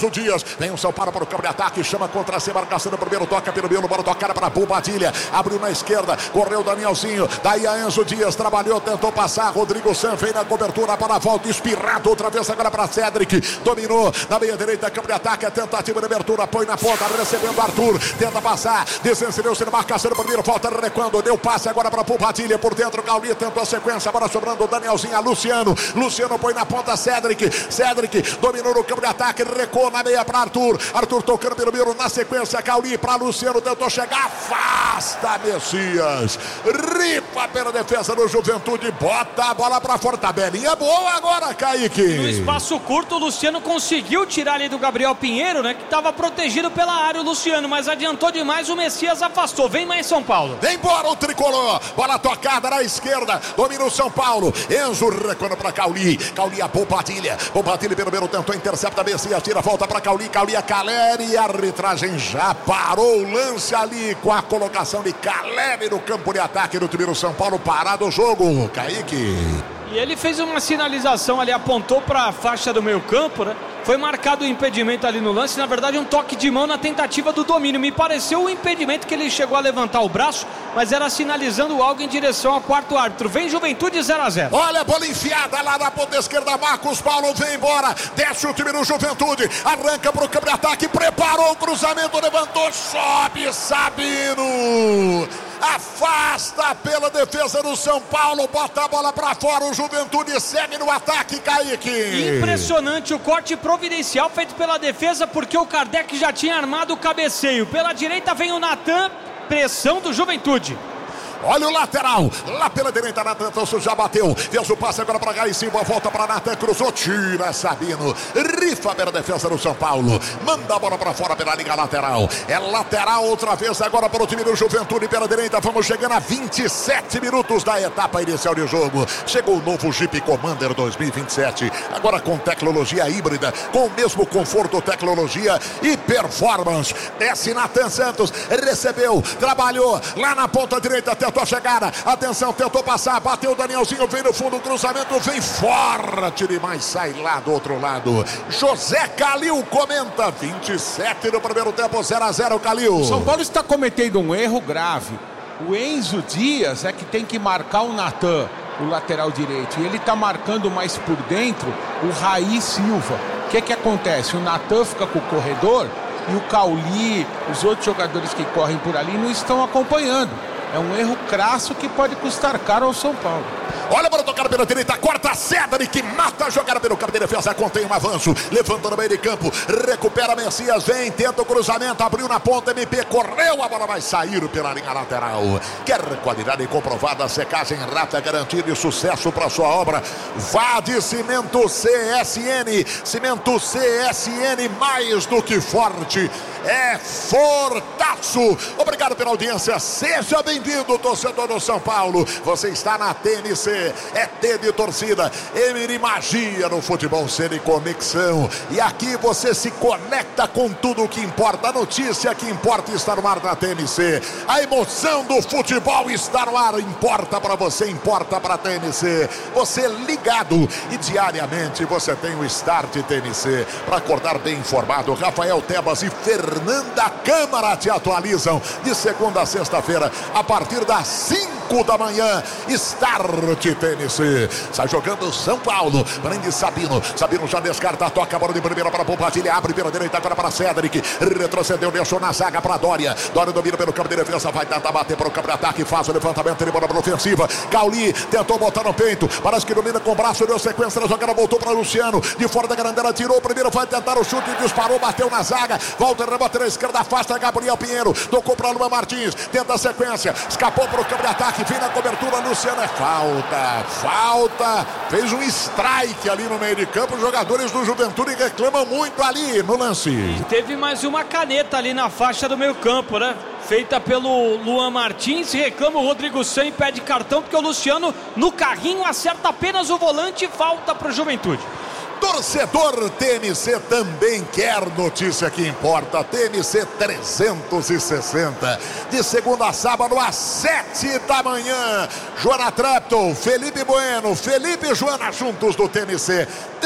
Dias, vem o São Paulo para o campo de ataque, chama contra a marcação no primeiro, toca pelo meio, bola tocada para Bobadilha, abriu na esquerda, correu Danielzinho, daí a Enzo Dias, trabalhou, tentou passar, Rodrigo San veio na cobertura para a volta, espirrado, outra vez agora para Cedric, dominou na meia direita, campo de ataque, a tentativa de abertura, põe na ponta, recebendo Arthur, tenta passar, desvencilhou-se na marcação no primeiro, volta recuando, deu passe agora para Bobadilha, por dentro, Cauli tentou a sequência, agora sobrando Danielzinho, a Luciano põe na ponta Cedric dominou no campo de ataque, recuou na meia para Arthur tocando pelo meio, na sequência Cauli para Luciano, tentou chegar, afasta Messias, ripa pela defesa do Juventude, bota a bola para fora, tabelinha boa agora, Kaique. No espaço curto, o Luciano conseguiu tirar ali do Gabriel Pinheiro, né, que estava protegido pela área, o Luciano, mas adiantou demais, o Messias afastou, vem mais São Paulo. Vem embora o tricolor, bola tocada na esquerda, domina o São Paulo, Enzo recuando para Cauli a Bobadilha pelo meio, tentou, intercepta Messias, tira, volta para Cauli a Caleri, a arbitragem já parou o lance ali com a colocação de Caleri no campo de ataque do time do São Paulo, parado o jogo, Kaique. E ele fez uma sinalização ali, apontou para a faixa do meio campo, né? Foi marcado o impedimento ali no lance, na verdade um toque de mão na tentativa do domínio, me pareceu o impedimento que ele chegou a levantar o braço, mas era sinalizando algo em direção ao quarto árbitro. Vem Juventude 0-0. Olha a bola enfiada lá na ponta esquerda, Marcos Paulo vem embora, desce o time do Juventude, arranca para o campo de ataque, preparou o cruzamento, levantou, sobe Sabino, afasta pela defesa do São Paulo, bota a bola para fora, o Juventude segue no ataque, Kaique. Impressionante o corte providencial feito pela defesa, porque o Kardec já tinha armado o cabeceio. Pela direita vem o Natan, pressão do Juventude. Olha o lateral, lá pela direita, Natan já bateu, fez o passe agora para Gai Silva, volta para Natan, cruzou, tira Sabino, rifa pela defesa do São Paulo, manda a bola para fora pela linha lateral, é lateral outra vez agora para o time do Juventude pela direita, vamos chegando a 27 minutos da etapa inicial de jogo, chegou o novo Jeep Commander 2027, agora com tecnologia híbrida, com o mesmo conforto, tecnologia e performance, desce Natan Santos, recebeu, trabalhou, lá na ponta direita, tentou a chegada, atenção, tentou passar, bateu o Danielzinho, vem no fundo, o cruzamento vem forte demais, sai lá do outro lado. José Calil comenta, 27 no primeiro tempo, 0-0, Calil. O São Paulo está cometendo um erro grave. O Enzo Dias é que tem que marcar o Natan, o lateral direito, e ele está marcando mais por dentro o Raí Silva. O que acontece? O Natan fica com o corredor e o Cauli, os outros jogadores que correm por ali não estão acompanhando. É um erro crasso que pode custar caro ao São Paulo. Olha para tocar pela direita, corta Cedric, mata a jogada pelo campo de defesa, contém um avanço, levanta no meio de campo, recupera Messias, vem, tenta o cruzamento, abriu na ponta, MP, correu, a bola vai sair pela linha lateral. Quer qualidade comprovada, secagem rápida, garantida e sucesso para sua obra? Vá de Cimento CSN, Cimento CSN, mais do que forte, é fortaço. Obrigado pela audiência, seja bem-vindo, torcedor do São Paulo, você está na TNC, é T de torcida, M de magia no futebol, C de conexão, e aqui você se conecta com tudo o que importa, a notícia que importa está no ar da TNC, a emoção do futebol está no ar, importa para você, importa para a TNC, você ligado e diariamente você tem o Start TNC, para acordar bem informado, Rafael Tebas e Fernanda Câmara te atualizam de segunda a sexta-feira, a partir das 5 da manhã, Start TNC, sai jogando São Paulo, prende Sabino já descarta, toca a bola de primeira para Bobadilha, abre pela direita agora para Cedric, retrocedeu, deixou na zaga para Dória domina pelo campo de defesa, vai tentar bater para o campo de ataque, faz o levantamento de bola para ofensiva, Cauli tentou botar no peito, parece que domina com o braço, deu sequência na jogada, voltou para Luciano, de fora da grandela, tirou o primeiro, vai tentar o chute, disparou, bateu na zaga, volta, rebate na esquerda, afasta Gabriel Pinheiro, tocou para Luan Martins, tenta a sequência, escapou para o campo de ataque, vem na cobertura, Luciano, é falta, fez um strike ali no meio de campo, os jogadores do Juventude reclamam muito ali no lance. E teve mais uma caneta ali na faixa do meio campo, né? Feita pelo Luan Martins, reclama o Rodrigo San e pede cartão, porque o Luciano no carrinho acerta apenas o volante e falta para o Juventude. Torcedor TMC também quer notícia que importa. TMC 360. De segunda a sábado às 7 da manhã. Joana Trepton, Felipe Bueno, Felipe e Joana juntos do TMC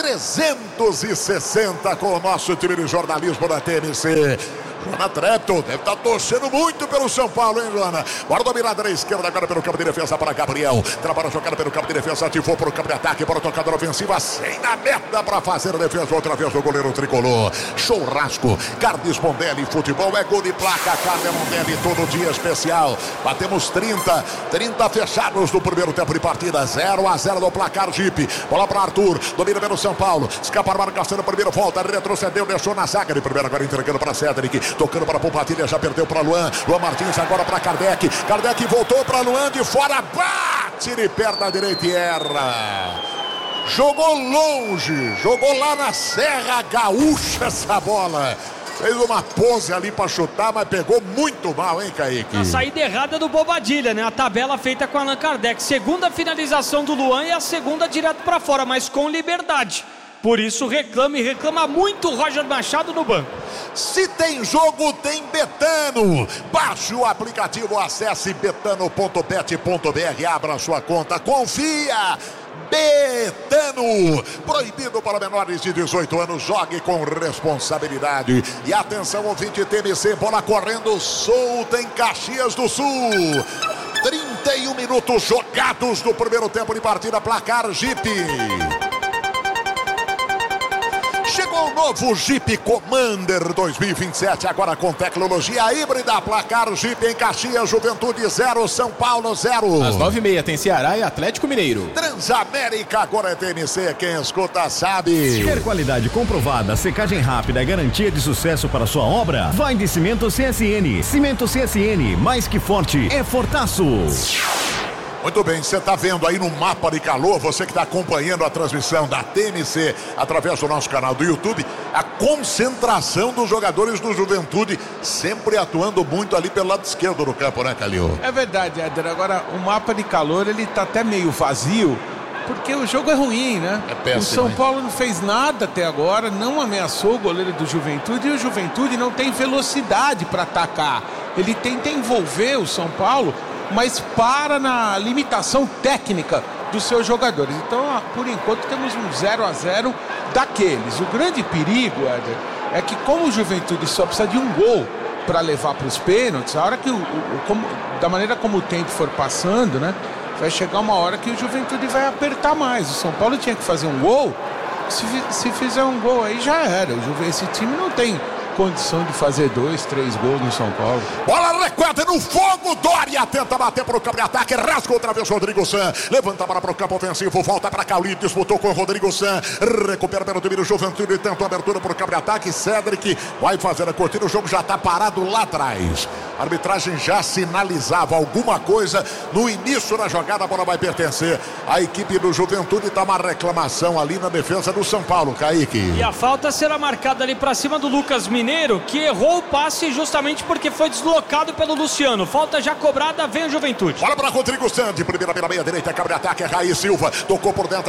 360 com o nosso time de jornalismo da TMC. Joana Trepton deve estar torcendo muito pelo São Paulo, hein, Joana? Bora dominar da esquerda agora pelo campo de defesa para Gabriel. Trabalha jogada pelo campo de defesa, ativou para o campo de ataque, para o tocador ofensiva, sem na meta para fazer a defesa. Outra vez o goleiro tricolor. Churrasco, Carlos Mondelli, futebol é gol de placa. Carlos Mondelli, todo dia especial. Batemos 30 fechados no primeiro tempo de partida. 0-0 no placar, Jeep. Bola para Arthur, domina pelo São Paulo. Escapa a marcação no primeiro, volta, retrocedeu, deixou na zaga de primeira, agora entregando para Cedric. Tocando para Pompatilha, já perdeu para Luan Martins, agora para Kardec voltou para Luan, de fora, bate de perna direita e erra. Jogou longe, jogou lá na Serra Gaúcha essa bola. Fez uma pose ali para chutar, mas pegou muito mal, hein, Kaique? A saída errada do Bobadilha, né? A tabela feita com Allan Kardec. Segunda finalização do Luan e a segunda direto para fora, mas com liberdade. Por isso reclama muito o Roger Machado no banco. Se tem jogo, tem Betano. Baixe o aplicativo, acesse betano.bet.br, abra sua conta, confia. Betano, proibido para menores de 18 anos, jogue com responsabilidade. E atenção, ouvinte TMC, bola correndo solta em Caxias do Sul. 31 minutos jogados no primeiro tempo de partida, placar Jeep. Chegou o novo Jeep Commander 2027, agora com tecnologia híbrida. Placar Jeep em Caxias, Juventude 0, São Paulo 0. Às 9h30 tem Ceará e Atlético Mineiro. Transamérica, agora é TMC, quem escuta sabe. Quer qualidade comprovada, secagem rápida e garantia de sucesso para sua obra? Vai de Cimento CSN. Cimento CSN, mais que forte, é fortaço. Muito bem, você está vendo aí no mapa de calor, você que está acompanhando a transmissão da TMC através do nosso canal do YouTube, a concentração dos jogadores do Juventude, sempre atuando muito ali pelo lado esquerdo do campo, né, Calil? É verdade, Éder. Agora, o mapa de calor, ele tá até meio vazio, porque o jogo é ruim, né? É péssimo, o São hein? Paulo não fez nada até agora, não ameaçou o goleiro do Juventude, e o Juventude não tem velocidade para atacar. Ele tenta envolver o São Paulo, mas para na limitação técnica dos seus jogadores. Então, por enquanto, temos um 0-0 daqueles. O grande perigo, Éder, é que como o Juventude só precisa de um gol para levar para os pênaltis, a hora que da maneira como o tempo for passando, né, vai chegar uma hora que o Juventude vai apertar mais. O São Paulo tinha que fazer um gol. Se fizer um gol aí já era. Esse time não tem condição de fazer 2, 3 gols no São Paulo. Bola recuada no fogo, Dória tenta bater para o campo de ataque, rasga outra vez Rodrigo San, levanta para o campo ofensivo, volta para Cauli, disputou com o Rodrigo San, recupera pelo time do Juventude, tenta a abertura para o campo de ataque, Cedric vai fazer a cortina, o jogo já está parado lá atrás. A arbitragem já sinalizava alguma coisa no início da jogada, a bola vai pertencer à equipe do Juventude, está uma reclamação ali na defesa do São Paulo, Kaique. E a falta será marcada ali para cima do Lucas Mineiro, que errou o passe justamente porque foi deslocado pelo Luciano. Falta já cobrada, vem o Juventude. Bola para Rodrigo San, de primeira pela meia direita, cabe de ataque, é Raí Silva, tocou por dentro.